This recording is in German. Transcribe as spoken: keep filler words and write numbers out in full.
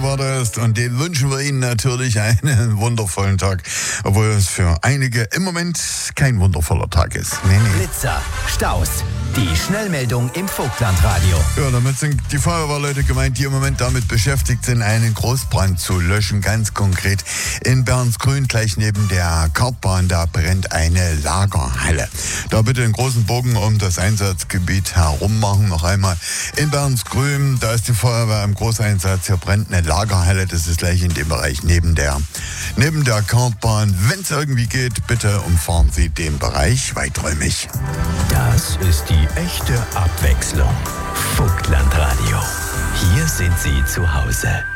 war das und den wünschen wir Ihnen natürlich einen wundervollen Tag, obwohl es für einige im Moment kein wundervoller Tag ist. Nee, nee. Blitzer, Staus, die Schnellmeldung im Vogtlandradio. Ja, damit sind die Feuerwehrleute gemeint, die im Moment damit beschäftigt sind, einen Großbrand zu löschen. Ganz konkret in Bernsgrün, gleich neben der Kartbahn, da brennt eine Lagerhalle. Da bitte einen großen Bogen um das Einsatzgebiet herum machen. Noch einmal in Bernsgrün, da ist die Feuerwehr im Großeinsatz. Hier brennt eine Lagerhalle, das ist gleich in dem Bereich neben der, neben der Kartbahn. Wenn es irgendwie geht, bitte umfahren Sie den Bereich weiträumig. Das ist die echte Abwechslung. Vogtlandradio. Hier sind Sie zu Hause.